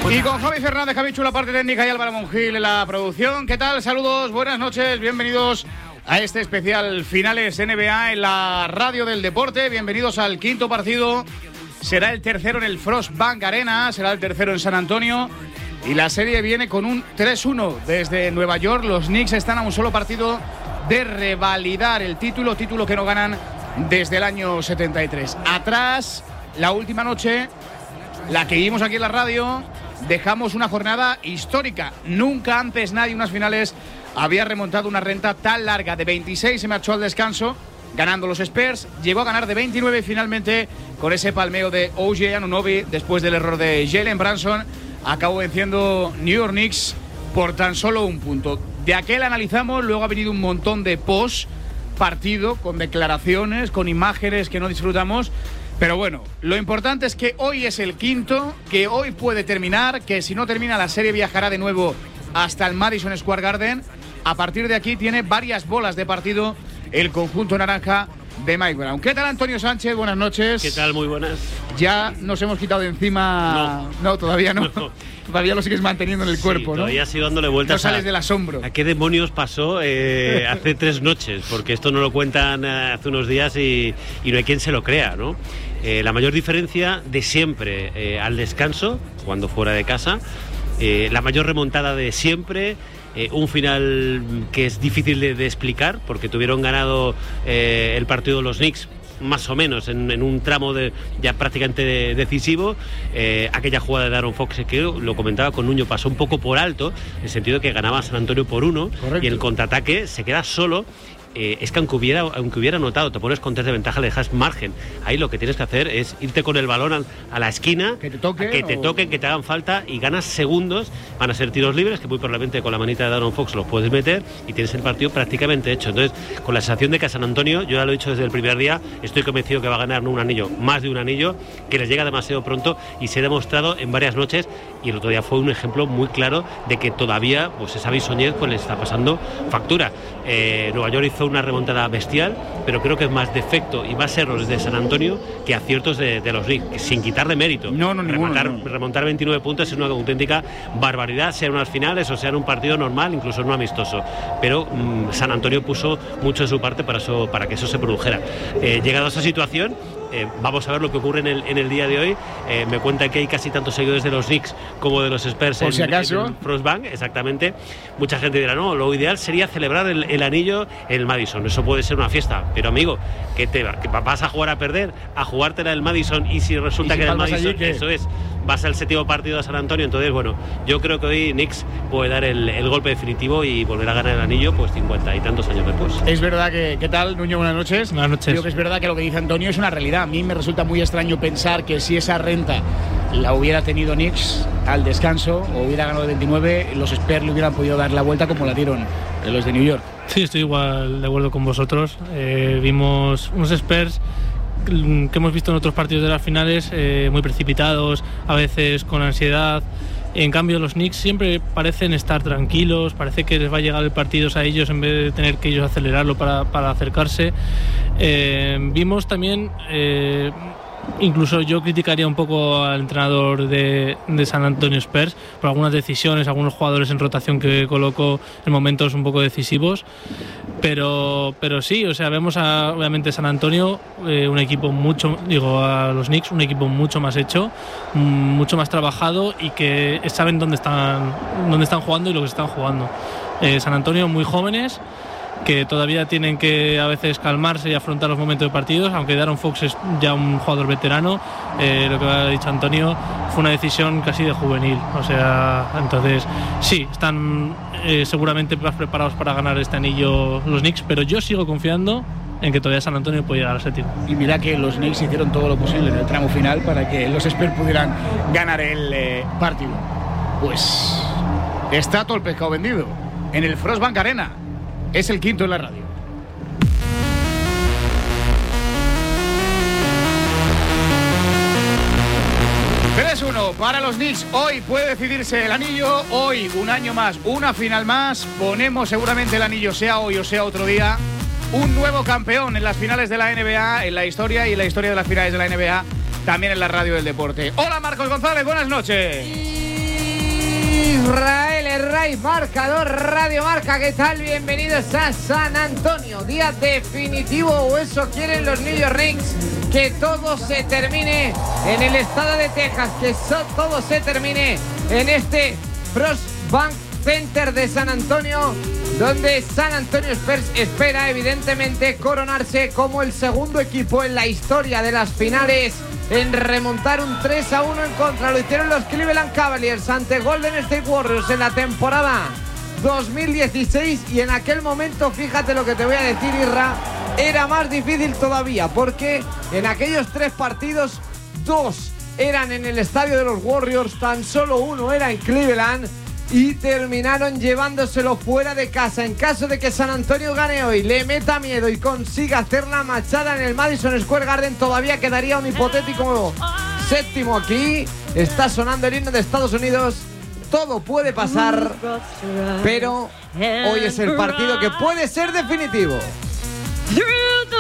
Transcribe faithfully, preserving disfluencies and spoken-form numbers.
Y con Javi Fernández, Javichu, la parte técnica, y Álvaro Mongil en la producción. ¿Qué tal? Saludos, buenas noches, bienvenidos a este especial Finales N B A en la radio del deporte. Bienvenidos al quinto partido. Será el tercero en el Frostbank Arena, será el tercero en San Antonio. Y la serie viene con un tres uno desde Nueva York. Los Knicks están a un solo partido de revalidar el título, título que no ganan desde el año setenta y tres. Atrás, la última noche, la que vimos aquí en la radio, dejamos una jornada histórica. Nunca antes nadie en unas finales había remontado una renta tan larga. De veintiséis se marchó al descanso, ganando los Spurs. Llegó a ganar de veintinueve finalmente con ese palmeo de O G Anunoby después del error de Jalen Brunson. Acabó venciendo New York Knicks por tan solo un punto. De aquel analizamos, luego ha venido un montón de post partido, con declaraciones, con imágenes que no disfrutamos. Pero bueno, lo importante es que hoy es el quinto, que hoy puede terminar, que si no termina la serie viajará de nuevo hasta el Madison Square Garden. A partir de aquí tiene varias bolas de partido el conjunto naranja de Mike Brown. ¿Qué tal, Antonio Sánchez? Buenas noches. ¿Qué tal? Muy buenas. ¿Ya nos hemos quitado de encima? No, no todavía no. no. Todavía lo sigues manteniendo en el cuerpo, sí, ¿no? Todavía sigo dándole vueltas. No sales a, del asombro. ¿A qué demonios pasó eh, hace tres noches? Porque esto no lo cuentan eh, hace unos días y, y no hay quien se lo crea, ¿no? Eh, la mayor diferencia de siempre eh, al descanso, cuando fuera de casa, eh, la mayor remontada de siempre. Eh, un final que es difícil de, de explicar, porque tuvieron ganado eh, el partido de los Knicks más o menos en, en un tramo de, ya prácticamente de, decisivo. Eh, aquella jugada de Aaron Fox, que lo comentaba con Nuño, pasó un poco por alto, en el sentido que ganaba San Antonio por uno. Correcto. Y el contraataque se queda solo. Eh, es que aunque hubiera, aunque hubiera anotado, te pones con tres de ventaja, le dejas margen. Ahí lo que tienes que hacer es irte con el balón a, a la esquina, que te, toque, que te o... toquen, que te hagan falta, y ganas segundos. Van a ser tiros libres, que muy probablemente con la manita de Aaron Fox los puedes meter, y tienes el partido prácticamente hecho. Entonces, con la sensación de que a San Antonio, yo ya lo he dicho desde el primer día, estoy convencido que va a ganar no un anillo, más de un anillo, que les llega demasiado pronto, y se ha demostrado en varias noches, y el otro día fue un ejemplo muy claro de que todavía pues esa bisoñez pues le está pasando factura. Eh, Nueva York hizo una remontada bestial, pero creo que es más defecto y más errores de San Antonio que aciertos de, de los Knicks, sin quitarle mérito. No, no, remontar, ninguno, no. remontar veintinueve puntos es una auténtica barbaridad, sea en unas finales o sea en un partido normal, incluso en un amistoso. Pero mmm, San Antonio puso mucho de su parte para, eso, para que eso se produjera. Eh, llegado a esa situación, Eh, vamos a ver lo que ocurre en el, en el día de hoy. Eh, me cuentan que hay casi tantos seguidores de los Knicks como de los Spurs por si en, acaso. en Frostbank, exactamente. Mucha gente dirá, no, lo ideal sería celebrar el, el anillo en el Madison. Eso puede ser una fiesta, pero amigo, ¿qué te que vas a jugar a perder? A jugártela en el Madison, y si resulta ¿Y si que en el Madison, allí, eso es, vas al séptimo partido de San Antonio. Entonces, bueno, yo creo que hoy Knicks puede dar el, el golpe definitivo y volver a ganar el anillo pues cincuenta y tantos años después. Es verdad que, ¿qué tal, Nuño? Buenas noches. Buenas noches. Creo que es verdad que lo que dice Antonio es una realidad. A mí me resulta muy extraño pensar que si esa renta la hubiera tenido Knicks al descanso o hubiera ganado de veintinueve, los Spurs le hubieran podido dar la vuelta como la dieron los de New York. Sí, estoy igual de acuerdo con vosotros. Eh, vimos unos Spurs que hemos visto en otros partidos de las finales eh, muy precipitados, a veces con ansiedad. En cambio, los Knicks siempre parecen estar tranquilos, parece que les va a llegar el partido a ellos en vez de tener que ellos acelerarlo para, para acercarse. Eh, vimos también, eh, incluso yo criticaría un poco al entrenador de, de San Antonio Spurs por algunas decisiones, algunos jugadores en rotación que colocó en momentos un poco decisivos. Pero, pero sí, o sea, vemos a, obviamente, San Antonio, eh, un equipo mucho, digo, a los Knicks, un equipo mucho más hecho, mucho más trabajado, y que saben dónde están, dónde están jugando y lo que están jugando. Eh, San Antonio muy jóvenes, que todavía tienen que a veces calmarse y afrontar los momentos de partidos, aunque Aaron Fox es ya un jugador veterano. Eh, lo que ha dicho Antonio fue una decisión casi de juvenil, o sea, entonces sí, están eh, seguramente más preparados para ganar este anillo los Knicks, pero yo sigo confiando en que todavía San Antonio puede llegar al séptimo. Y mira que los Knicks hicieron todo lo posible en el tramo final para que los Spurs pudieran ganar el eh, partido. Pues está todo el pescado vendido en el Frostbank Arena. Es el quinto en la radio. tres uno para los Knicks. Hoy puede decidirse el anillo. Hoy, un año más, una final más. Ponemos seguramente el anillo, sea hoy o sea otro día. Un nuevo campeón en las finales de la N B A, en la historia y en la historia de las finales de la N B A, también en la radio del deporte. Hola, Marcos González, buenas noches. Israel Herraiz, marcador Radio Marca. ¿Qué tal? Bienvenidos a San Antonio. Día definitivo, o eso quieren los New York Knicks. Que todo se termine en el estado de Texas. Que so, todo se termine en este Frost Bank Center de San Antonio, donde San Antonio Spurs espera evidentemente coronarse como el segundo equipo en la historia de las finales en remontar un tres a uno en contra. Lo hicieron los Cleveland Cavaliers ante Golden State Warriors en la temporada dos mil dieciséis, y en aquel momento, fíjate lo que te voy a decir, Irra, era más difícil todavía, porque en aquellos tres partidos, dos eran en el estadio de los Warriors, tan solo uno era en Cleveland, y terminaron llevándoselo fuera de casa. En caso de que San Antonio gane hoy, le meta miedo y consiga hacer la machada en el Madison Square Garden, todavía quedaría un hipotético séptimo aquí. Está sonando el himno de Estados Unidos. Todo puede pasar, pero hoy es el partido que puede ser definitivo.